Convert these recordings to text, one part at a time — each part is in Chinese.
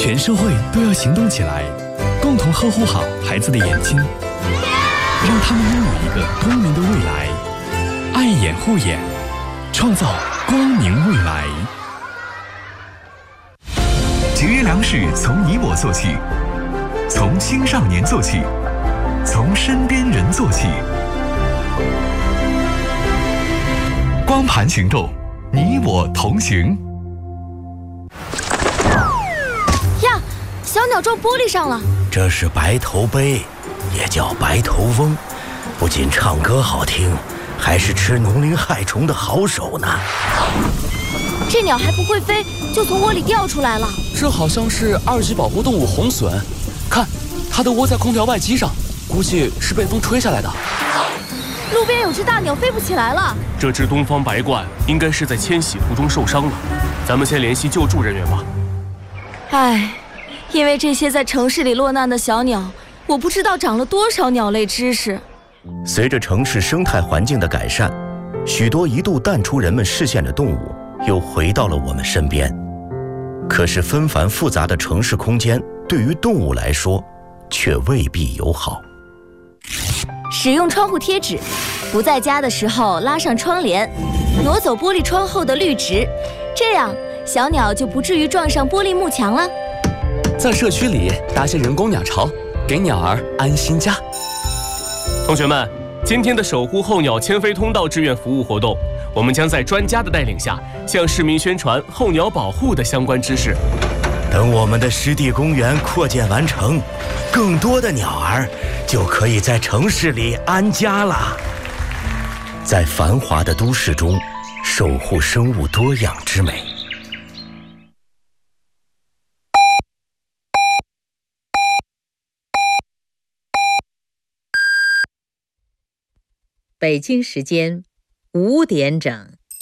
全社会都要行动起来，共同呵护好孩子的眼睛，让他们拥有一个光明的未来。爱眼护眼，创造光明未来。 节约粮食从你我做起，从青少年做起，从身边人做起。光盘行动，你我同行。 呀，小鸟撞玻璃上了。 这是白头鹎，也叫白头翁，不仅唱歌好听，还是吃农林害虫的好手呢。 这鸟还不会飞，就从窝里掉出来了。 这好像是2级保护动物红隼，看，它的窝在空调外机上，估计是被风吹下来的。 路边有只大鸟飞不起来了。 这只东方白鹳应该是在迁徙途中受伤了，咱们先联系救助人员吧。 唉，因为这些在城市里落难的小鸟，我不知道长了多少鸟类知识。 随着城市生态环境的改善，许多一度淡出人们视线的动物又回到了我们身边。可是纷繁复杂的城市空间对于动物来说却未必友好。 使用窗户贴纸，不在家的时候拉上窗帘，挪走玻璃窗后的绿植，这样小鸟就不至于撞上玻璃幕墙了。 在社区里搭些人工鸟巢，给鸟儿安心家。 同学们，今天的守护候鸟迁飞通道志愿服务活动，我们将在专家的带领下，向市民宣传候鸟保护的相关知识。 等我们的湿地公园扩建完成，更多的鸟儿就可以在城市里安家了。在繁华的都市中，守护生物多样之美。 北京时间5点整。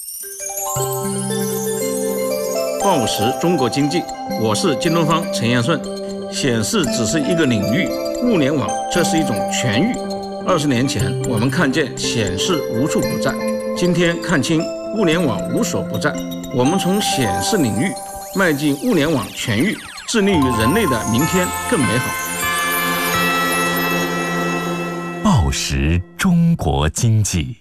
报时中国经济，我是京东方陈彦顺。显示只是一个领域，物联网却是一种全域。20年前，我们看见显示无处不在，今天看清物联网无所不在。我们从显示领域迈进物联网全域，致力于人类的明天更美好。 报时中国经济。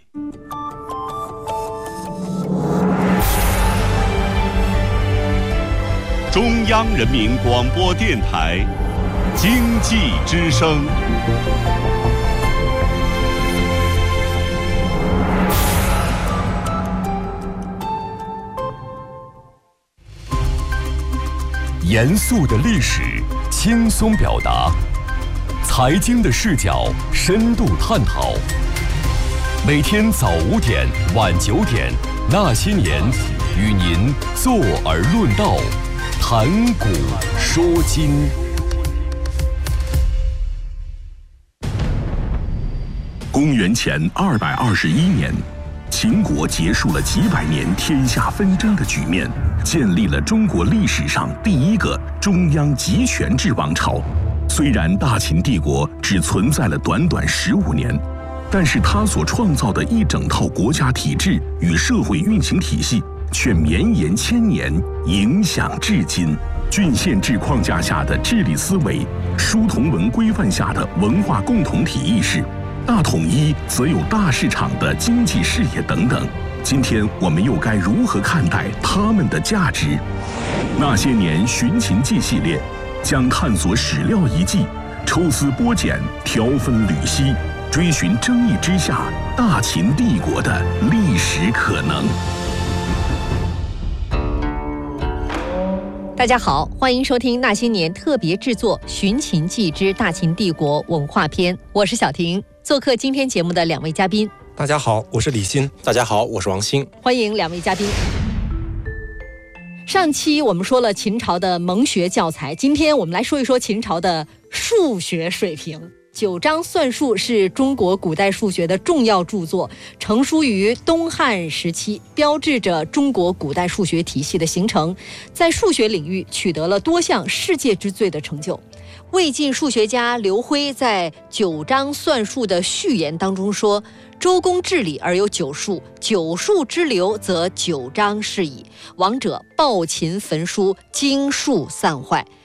中央人民广播电台经济之声。严肃的历史，轻松表达；财经的视角，深度探讨。每天早5点、晚9点，那些年与您坐而论道。谈古说今。公元前221年，秦国结束了几百年天下纷争的局面，建立了中国历史上第一个中央集权制王朝。虽然大秦帝国只存在了短短15年，但是它所创造的一整套国家体制与社会运行体系却绵延千年，影响至今。郡县制框架下的治理思维，书同文规范下的文化共同体意识，大统一则有大市场的经济视野等等。今天我们又该如何看待它们的价值？那些年寻秦记系列将探索史料遗迹，抽丝剥茧，挑分缕析，追寻争议之下大秦帝国的历史可能。 大家好，欢迎收听那些年特别制作《寻秦记之大秦帝国文化篇》，我是小婷。做客今天节目的2位嘉宾， 大家好，我是李欣。大家好，我是王鑫。 欢迎2位嘉宾。上期我们说了秦朝的蒙学教材，今天我们来说一说秦朝的数学水平。九章算术是中国古代数学的重要著作，成书于东汉时期，标志着中国古代数学体系的形成，在数学领域取得了多项世界之最的成就。魏晋数学家刘晖在九章算术的序言当中说：周公治理而有9术，9术之流则9章是矣。王者暴秦焚书，经术散坏。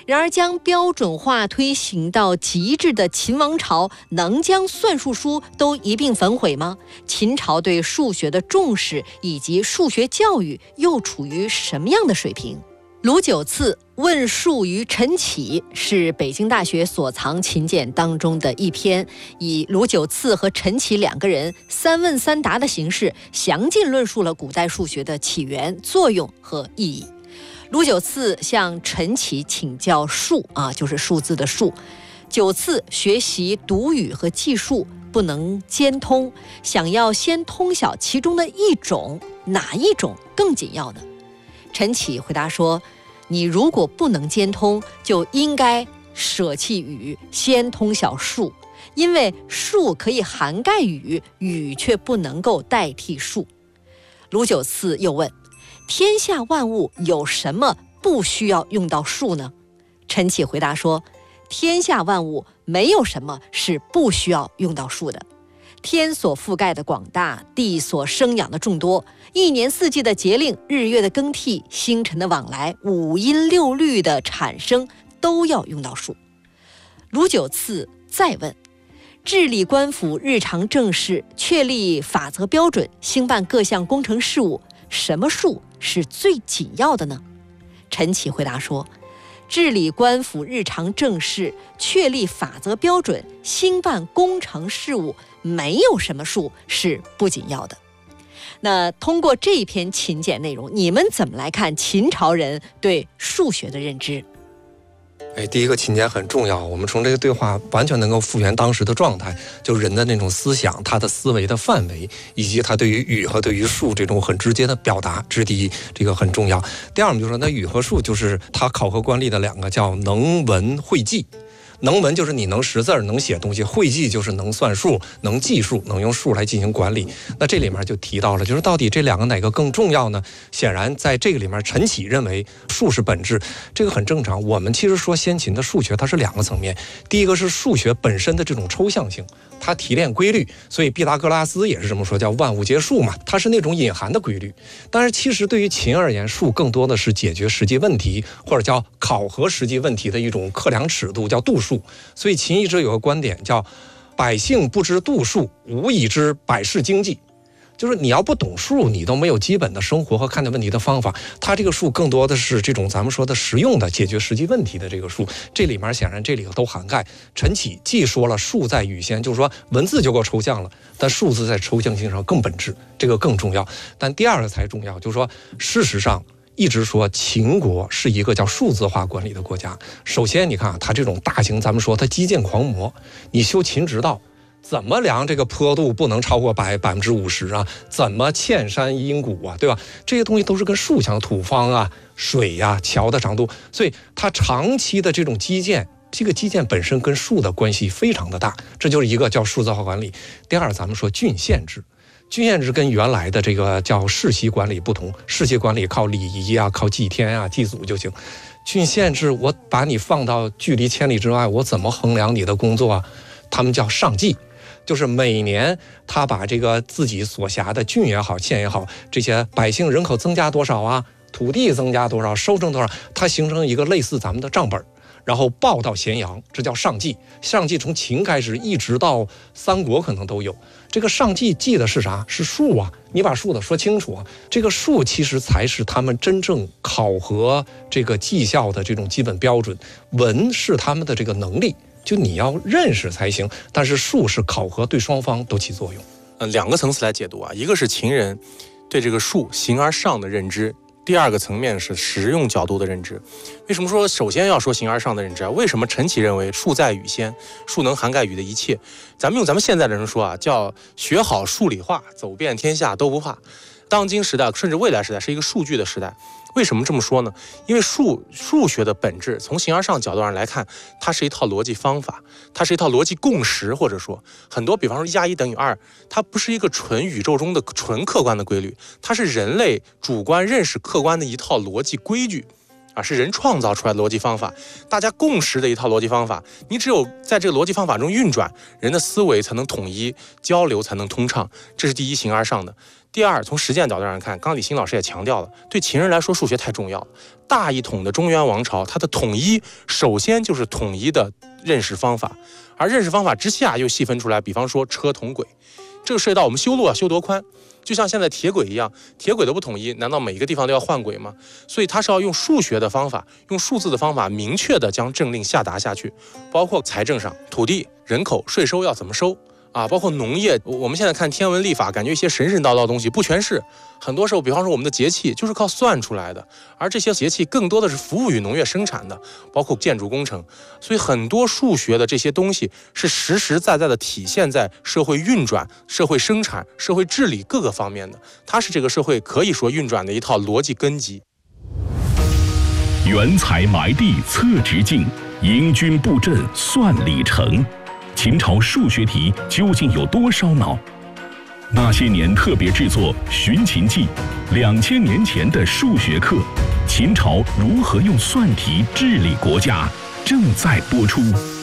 然而，将标准化推行到极致的秦王朝，能将算术书都一并焚毁吗？秦朝对数学的重视以及数学教育又处于什么样的水平？卢九次问数于陈启是北京大学所藏秦简当中的一篇，以卢九次和陈启两个人3问3答的形式，详尽论述了古代数学的起源、作用和意义。卢九次向陈启请教数就是数字的数。九次学习读语和记数不能兼通，想要先通晓其中的一种，哪一种更紧要呢？陈启回答说，你如果不能兼通，就应该舍弃语，先通晓数，因为数可以涵盖语，语却不能够代替数。卢九次又问，天下万物有什么不需要用到数呢？陈启回答说，天下万物没有什么是不需要用到数的。天所覆盖的广大，地所生养的众多，一年四季的节令，日月的更替，星辰的往来，五音六律的产生，都要用到数。卢九次再问，治理官府日常政事，确立法则标准，兴办各项工程事务，什么数是最紧要的呢？陈启回答说，治理官府日常政事，确立法则标准，兴办工程事务，没有什么数是不紧要的。那通过这篇秦简内容，你们怎么来看秦朝人对数学的认知？ 第一个秦简很重要，我们从这个对话完全能够复原当时的状态，就人的那种思想，他的思维的范围，以及他对于语和对于数这种很直接的表达，这是第一，这个很重要。第二，我们就说那语和数就是他考核官吏的两个，叫能文会记。能文就是你能识字能写东西，会记就是能算数能计数，能用数来进行管理。那这里面就提到了，就是到底这两个哪个更重要呢？显然在这个里面，陈启认为数是本质，这个很正常。我们其实说先秦的数学它是两个层面，第一个是数学本身的这种抽象性，它提炼规律，所以毕达哥拉斯也是这么说，叫万物皆数嘛，它是那种隐含的规律。但是其实对于秦而言，数更多的是解决实际问题，或者叫考核实际问题的一种测量尺度，叫度数。所以秦一直有个观点叫百姓不知度数，无以知百事经济。就是你要不懂数，你都没有基本的生活和看待问题的方法。它这个数更多的是这种咱们说的实用的解决实际问题的这个数，这里面显然这里都涵盖。陈启既说了数在语先，就是说文字就够抽象了，但数字在抽象性上更本质，这个更重要。但第二个才重要，就是说事实上一直说秦国是一个叫数字化管理的国家。首先你看它这种大型，咱们说它基建狂魔，你修秦直道怎么量这个坡度不能超过50%啊？怎么嵌山阴谷啊？对吧？这些东西都是跟数相土方啊、水啊、桥的长度，所以它长期的这种基建，这个基建本身跟数的关系非常的大，这就是一个叫数字化管理。第二，咱们说郡县制。郡县制跟原来的这个叫世袭管理不同，世袭管理靠礼仪啊、靠祭天啊、祭祖就行。郡县制，我把你放到距离千里之外，我怎么衡量你的工作啊？他们叫上计，就是每年他把这个自己所辖的郡也好、县也好，这些百姓人口增加多少啊，土地增加多少，收成多少，它形成一个类似咱们的账本。然后报到咸阳，这叫上计。上计从秦开始一直到三国可能都有。这个上计记的是啥？是数啊！你把数的说清楚啊！这个数其实才是他们真正考核这个绩效的这种基本标准。文是他们的这个能力，就你要认识才行。但是数是考核，对双方都起作用。 两个层次来解读啊，一个是秦人对这个数形而上的认知。第二个层面是实用角度的认知。为什么说首先要说形而上的认知啊？为什么陈启认为数在语先，数能涵盖语的一切？咱们用咱们现在的人说啊，叫学好数理化，走遍天下都不怕。当今时代甚至未来时代是一个数据的时代。为什么这么说呢？因为数学的本质，从形而上角度上来看，它是一套逻辑方法，它是一套逻辑共识，或者说很多，比方说1+1等于2，它不是一个纯宇宙中的纯客观的规律，它是人类主观认识客观的一套逻辑规矩。 是人创造出来的逻辑方法，大家共识的一套逻辑方法。你只有在这个逻辑方法中运转，人的思维才能统一，交流才能通畅，这是第一，形而上的。第二，从实践角度上看，刚李欣老师也强调了，对秦人来说数学太重要了。大一统的中原王朝，它的统一首先就是统一的认识方法，而认识方法之下又细分出来，比方说车同轨，这个涉及到我们修路要修多宽，就像现在铁轨一样，铁轨都不统一，难道每一个地方都要换轨吗？所以它是要用数学的方法，用数字的方法，明确的将政令下达下去，包括财政上，土地、人口、税收要怎么收包括农业。我们现在看天文历法，感觉一些神叨的东西不全是，很多时候比方说我们的节气就是靠算出来的，而这些节气更多的是服务于农业生产的，包括建筑工程。所以很多数学的这些东西是实实在在的体现在社会运转、社会生产、社会治理各个方面的，它是这个社会可以说运转的一套逻辑根基。 原材埋地测直径，迎军布阵算里程。秦朝数学题究竟有多烧脑？那些年特别制作《寻秦记》，2000年前的数学课，秦朝如何用算题治理国家，正在播出。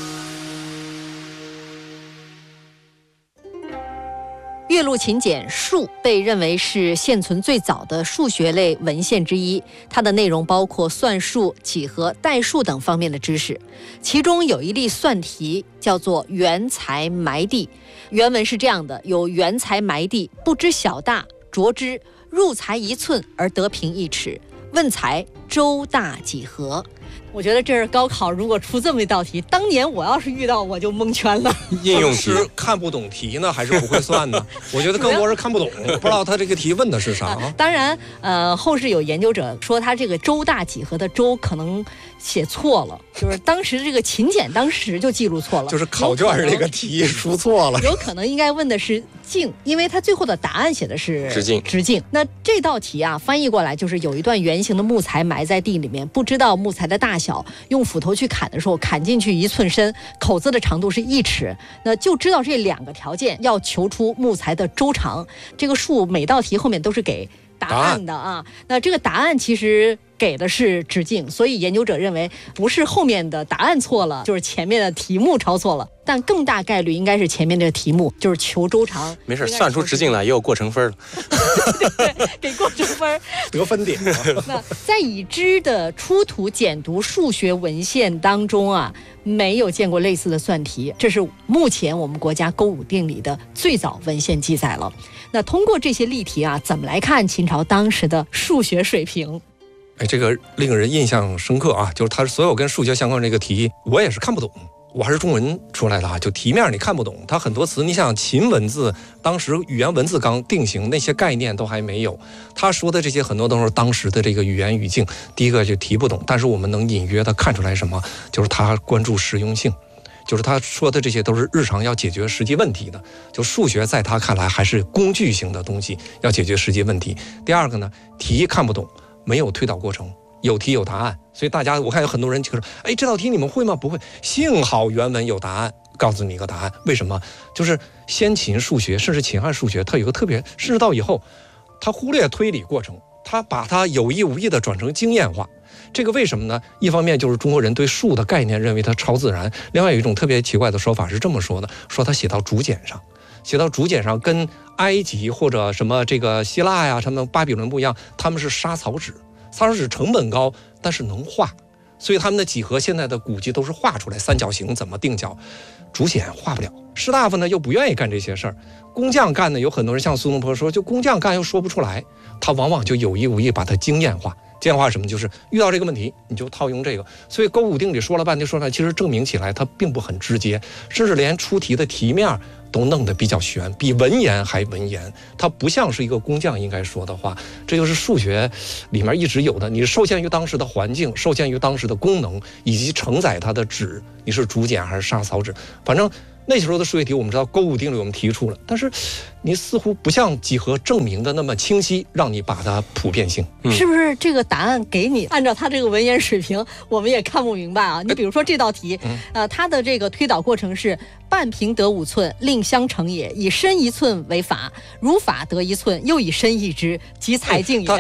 岳麓秦简数被认为是现存最早的数学类文献之一，它的内容包括算术、几何、代数等方面的知识。其中有一例算题叫做原材埋地，原文是这样的：有原材埋地，不知小大，着之，入材1寸而得平1尺，问材周大几何。我觉得这是高考如果出这么一道题，当年我要是遇到我就蒙圈了。 应用题是看不懂题呢，还是不会算呢？我觉得更多是看不懂，不知道他这个题问的是啥。 当然，后世有研究者说他这个周大几何的周可能写错了，就是当时这个秦简当时就记录错了， 就是考卷这个题出错了， 有可能应该问的是径，因为他最后的答案写的是直径。那这道题啊，翻译过来就是有一段圆形的木材埋在地里面，不知道木材的大小，用斧头去砍的时候，砍进去1寸深，口子的长度是1尺，那就知道这2个条件，要求出木材的周长。这个数每道题后面都是给答案的啊。那这个答案其实给的是直径，所以研究者认为不是后面的答案错了，就是前面的题目抄错了，但更大概率应该是前面这个题目，就是求周长。 没事，算出直径来也有过程分了。 对，给过程分， 得分点。 那在已知的出土简牍数学文献当中啊，没有见过类似的算题，这是目前我们国家勾股定理的最早文献记载了。那通过这些例题啊，怎么来看秦朝当时的数学水平？ 这个令人印象深刻啊！就是他所有跟数学相关的这个题，我也是看不懂。我还是中文出来的啊，就题面你看不懂，它很多词，你想秦文字当时语言文字刚定型，那些概念都还没有。他说的这些很多都是当时的这个语言语境，第一个就题不懂，但是我们能隐约的看出来什么，就是他关注实用性。就是他说的这些都是日常要解决实际问题的，就数学在他看来还是工具型的东西，要解决实际问题。第二个呢，题看不懂，没有推导过程，有题有答案，所以大家我看有很多人就说，这道题你们会吗？不会。幸好原文有答案，告诉你一个答案。为什么？就是先秦数学甚至秦汉数学，它有个特别，甚至到以后，它忽略推理过程，它把它有意无意的转成经验化。这个为什么呢？一方面就是中国人对数的概念认为它超自然，另外有一种特别奇怪的说法是这么说的，说它写到竹简上，跟埃及或者什么这个希腊呀、他们巴比伦不一样，他们是沙草纸成本高，但是能画，所以他们的几何现在的估计都是画出来，三角形怎么定角，竹简画不了。士大夫呢又不愿意干这些事儿，工匠干呢有很多人像苏东坡说，就工匠干又说不出来，他往往就有意无意把它经验化。经验化什么？就是遇到这个问题你就套用这个。所以勾股定理说了半天说出来，其实证明起来它并不很直接，甚至连出题的题面都弄得比较悬，比文言还文言，它不像是一个工匠应该说的话。这就是数学里面一直有的，你受限于当时的环境，受限于当时的功能，以及承载它的纸，你是竹简还是沙草纸，反正那时候的数学题我们知道勾股定理我们提出了，但是你似乎不像几何证明的那么清晰，让你把它普遍性。 是不是这个答案给你按照他这个文言水平我们也看不明白啊？你比如说这道题它的这个推导过程是半平得5寸，令相乘也，以深1寸为法，如法得1寸，又以深易之，即裁径也。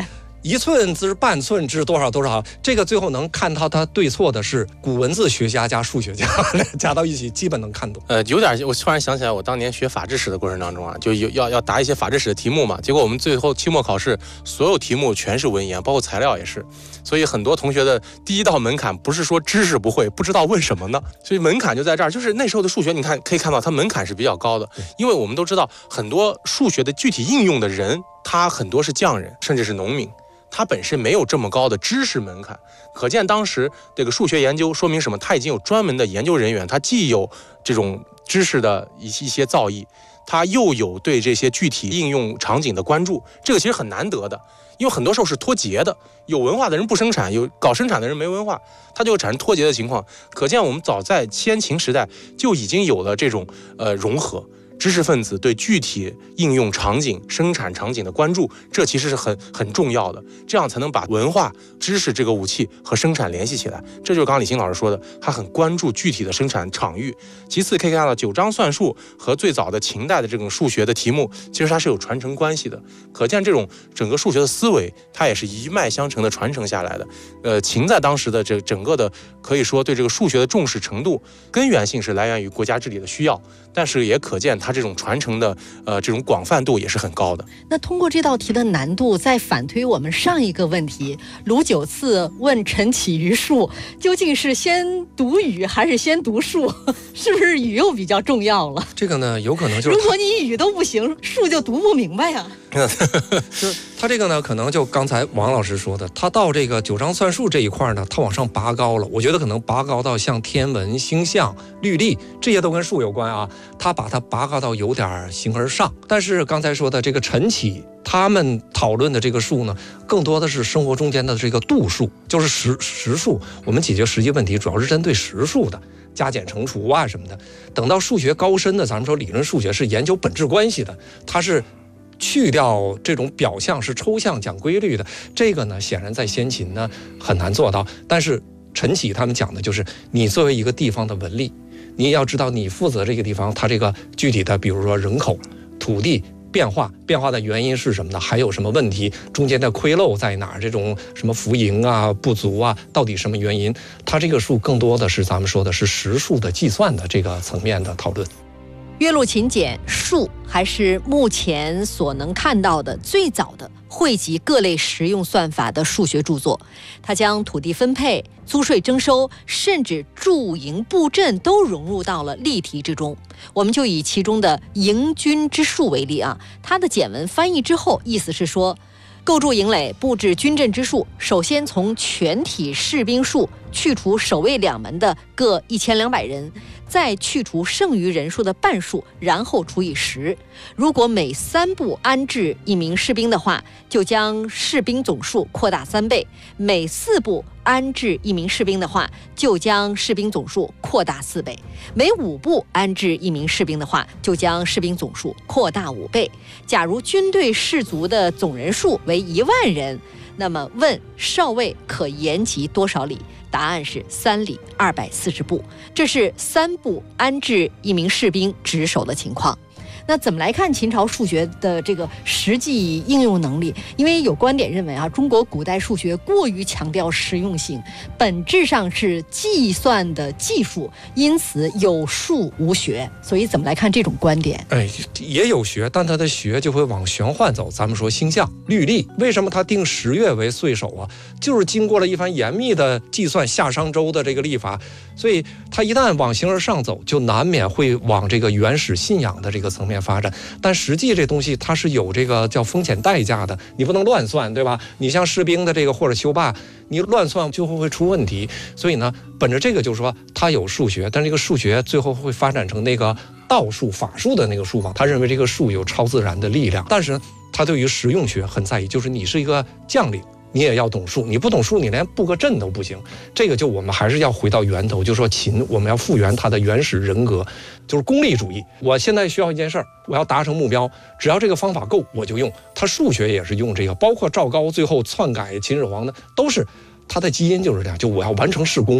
1寸之半寸之多少多少，这个最后能看到它对错的是古文字学家加数学家加到一起，基本能看懂。 有点，我突然想起来，我当年学法制史的过程当中啊，就要答一些法制史的题目嘛，结果我们最后期末考试所有题目全是文言，包括材料也是，所以很多同学的第一道门槛不是说知识不会，不知道问什么呢，所以门槛就在这儿。就是那时候的数学，你看可以看到它门槛是比较高的，因为我们都知道很多数学的具体应用的人，他很多是匠人，甚至是农民。它本身没有这么高的知识门槛，可见当时这个数学研究说明什么？它已经有专门的研究人员，它既有这种知识的一些造诣，它又有对这些具体应用场景的关注，这个其实很难得的，因为很多时候是脱节的，有文化的人不生产，有搞生产的人没文化，它就会产生脱节的情况。可见我们早在先秦时代就已经有了这种融合。知识分子对具体应用场景、生产场景的关注，这其实是很重要的，这样才能把文化、知识这个武器和生产联系起来。这就是刚刚李欣老师说的，他很关注具体的生产场域。其次可以看到九章算术和最早的秦代的这种数学的题目，其实它是有传承关系的。可见这种整个数学的思维，它也是一脉相承的传承下来的。秦在当时的这整个的可以说对这个数学的重视程度，根源性是来源于国家治理的需要，但是也可见它这种传承的这种广泛度也是很高的。 那通过这道题的难度，再反推我们上一个问题，鲁九次问陈启于数，究竟是先读语还是先读数？是不是语又比较重要了？ 这个呢，有可能就是如果你语都不行，数就读不明白呀。 就是他这个呢，可能就刚才王老师说的，他到这个九章算术这一块呢，他往上拔高了。我觉得可能拔高到像天文、星象、律历这些都跟数有关啊，他把它拔高到有点形而上。但是刚才说的这个陈启他们讨论的这个数呢，更多的是生活中间的这个度数，就是实数。我们解决实际问题主要是针对实数的。加减乘除啊什么的，等到数学高深的，咱们说理论数学是研究本质关系的，它是去掉这种表象，是抽象讲规律的。这个呢，显然在先秦呢很难做到。但是陈启他们讲的就是，你作为一个地方的文力，你也要知道你负责这个地方，它这个具体的，比如说人口、土地。变化的原因是什么呢？还有什么问题？中间的亏漏在哪儿？这种什么浮盈啊、不足啊，到底什么原因？它这个数更多的是咱们说的是实数的计算的这个层面的讨论。 岳麓秦简数还是目前所能看到的最早的汇集各类实用算法的数学著作。它将土地分配、租税征收，甚至驻营布阵都融入到了例题之中。我们就以其中的营军之数为例啊，它的简文翻译之后，意思是说，构筑营垒、布置军阵之数，首先从全体士兵数去除守卫两门的各1200人，再去除剩余人数的半数，然后除以10。如果每3步安置1名士兵的话，就将士兵总数扩大3倍；每4步安置1名士兵的话，就将士兵总数扩大4倍；每5步安置1名士兵的话，就将士兵总数扩大5倍。假如军队士卒的总人数为1万人，那么问少尉可延及多少里？答案是3里240步，这是3步安置1名士兵值守的情况。那怎么来看秦朝数学的这个实际应用能力？因为有观点认为啊，中国古代数学过于强调实用性，本质上是计算的技术，因此有数无学。所以怎么来看这种观点？ 也有学，但它的学就会往玄幻走。咱们说星象、律历，为什么它定10月为岁首啊？就是经过了一番严密的计算，夏商周的这个历法，所以它一旦往形而上走，就难免会往这个原始信仰的这个层面发展。但实际这东西它是有这个叫风险代价的，你不能乱算，对吧？你像士兵的这个或者修坝，你乱算就会出问题。所以呢，本着这个就是说它有数学，但这个数学最后会发展成那个道术、法术的那个术嘛。他认为这个术有超自然的力量，但是他对于实用学很在意，就是你是一个将领，你也要懂数，你不懂数，你连布个阵都不行。这个就我们还是要回到源头，就说秦，我们要复原它的原始人格，就是功利主义。我现在需要一件事儿，我要达成目标，只要这个方法够，我就用。他数学也是用这个，包括赵高最后篡改秦始皇的，都是他的基因就是这样，就我要完成事功。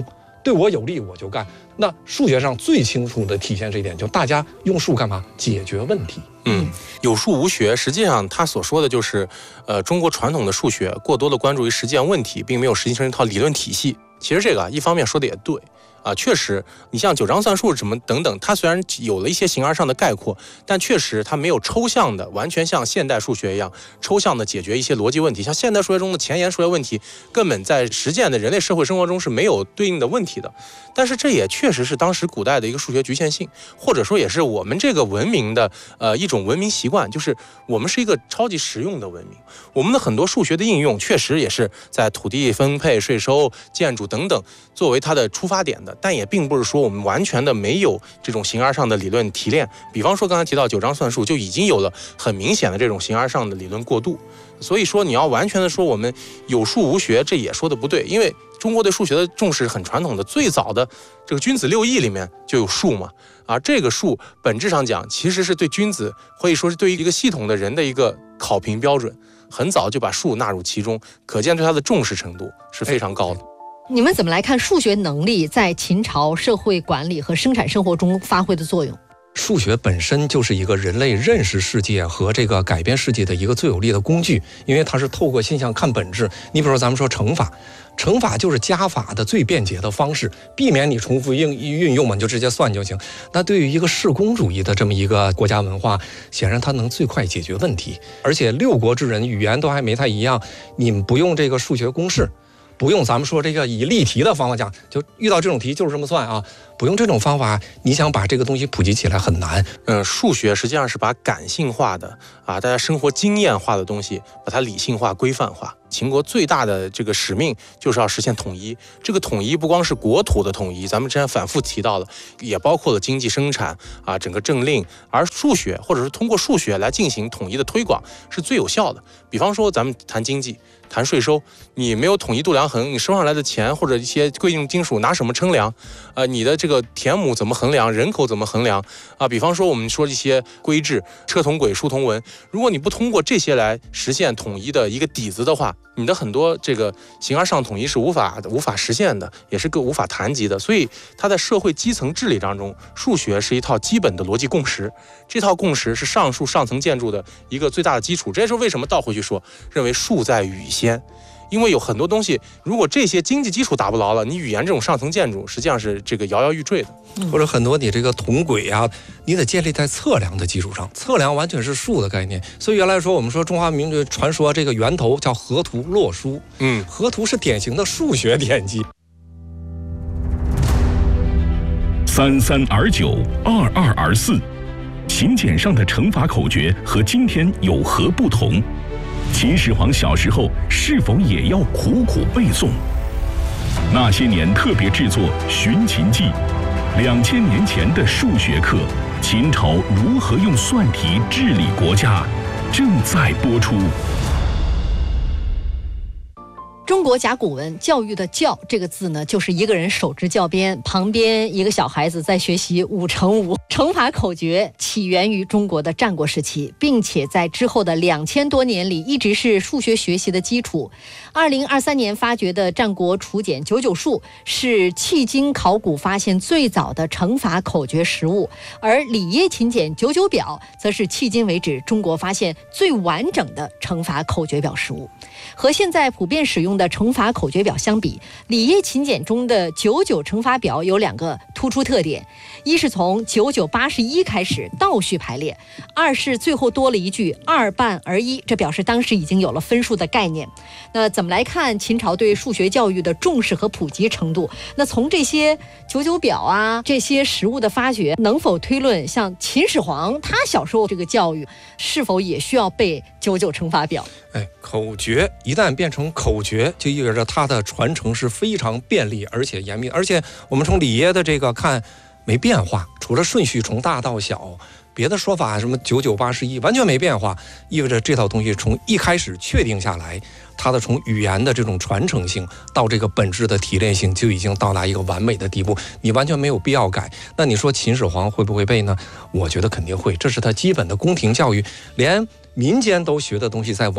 对我有利我就干。那数学上最清楚的体现这一点，就大家用数干嘛？解决问题。 有数无学，实际上他所说的就是，中国传统的数学过多的关注于实践问题，并没有实际成一套理论体系。其实这个一方面说的也对。确实，你像九章算术什么等等，它虽然有了一些形而上的概括，但确实它没有抽象的，完全像现代数学一样抽象的解决一些逻辑问题。像现代数学中的前沿数学问题，根本在实践的人类社会生活中是没有对应的问题的。但是这也确实是当时古代的一个数学局限性，或者说也是我们这个文明的一种文明习惯，就是我们是一个超级实用的文明。我们的很多数学的应用，确实也是在土地分配、税收、建筑等等作为它的出发点的。但也并不是说我们完全的没有这种形而上的理论提炼，比方说刚才提到九章算术就已经有了很明显的这种形而上的理论过渡。所以说你要完全的说我们有数无学，这也说的不对，因为中国对数学的重视很传统的，最早的这个君子六艺里面就有数嘛，这个数本质上讲其实是对君子可以说是对于一个系统的人的一个考评标准，很早就把数纳入其中，可见对它的重视程度是非常高的。 你们怎么来看数学能力在秦朝社会管理和生产生活中发挥的作用？ 数学本身就是一个人类认识世界和这个改变世界的一个最有力的工具，因为它是透过现象看本质。你比如说咱们说乘法，乘法就是加法的最便捷的方式，避免你重复运用嘛，你就直接算就行。那对于一个世公主义的这么一个国家文化，显然它能最快解决问题。而且六国之人语言都还没太一样，你们不用这个数学公式，不用咱们说这个以例题的方法讲，就遇到这种题就是这么算啊，不用这种方法，你想把这个东西普及起来很难。 数学实际上是把感性化的大家生活经验化的东西，把它理性化、规范化。秦国最大的这个使命就是要实现统一，这个统一不光是国土的统一，咱们之前反复提到了，也包括了经济生产整个政令，而数学或者是通过数学来进行统一的推广是最有效的。比方说咱们谈经济、谈税收，你没有统一度量衡，你收上来的钱或者一些贵重金属拿什么称量？你的这个田亩怎么衡量？人口怎么衡量？比方说我们说一些规制，车同轨、书同文，如果你不通过这些来实现统一的一个底子的话，你的很多这个形而上统一是无法实现的，也是无法谈及的。所以它在社会基层治理当中，数学是一套基本的逻辑共识，这套共识是上述上层建筑的一个最大的基础。这也是为什么倒回去说，认为数在语先。因为有很多东西，如果这些经济基础打不牢了，你语言这种上层建筑实际上是这个摇摇欲坠的。 或者很多你这个同轨你得建立在测量的基础上，测量完全是数的概念。所以原来说我们说中华民族传说这个源头叫河图洛书，河图是典型的数学典籍。 33而9，22而4，请柬上的乘法口诀和今天有何不同？秦始皇小时候是否也要苦苦背诵？那些年特别制作《寻秦记》，2000年前的数学课，秦朝如何用算题治理国家，正在播出。 中国甲骨文教育的教这个字呢，就是一个人手执教鞭，旁边一个小孩子在学习5×5。乘法口诀起源于中国的战国时期，并且在之后的2000多年里一直是数学学习的基础。2023年发掘的战国楚简99数是迄今考古发现最早的乘法口诀实物，而里耶秦简99表则是迄今为止中国发现最完整的乘法口诀表实物。和现在普遍使用的乘法口诀表相比，里耶秦简中的99乘法表有2个突出特点：一是从9981开始倒序排列，二是最后多了一句2半而1，这表示当时已经有了分数的概念。那怎么来看秦朝对数学教育的重视和普及程度？那从这些99表这些实物的发掘，能否推论像秦始皇他小时候这个教育是否也需要背99乘法表？ 口诀一旦变成口诀，就意味着它的传承是非常便利而且严密。而且我们从里耶的这个看没变化，除了顺序从大到小，别的说法什么9981完全没变化，意味着这套东西从一开始确定下来，它的从语言的这种传承性到这个本质的提炼性就已经到达一个完美的地步，你完全没有必要改。那你说秦始皇会不会背呢？我觉得肯定会，这是他基本的宫廷教育，连民间都学的东西在